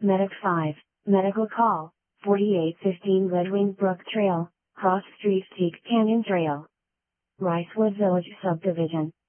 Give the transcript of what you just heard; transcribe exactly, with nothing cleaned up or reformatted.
Medic five, Medical Call, forty-eight fifteen Redwing Brook Trail, Cross Street Teak Canyon Trail. Ricewood Village Subdivision.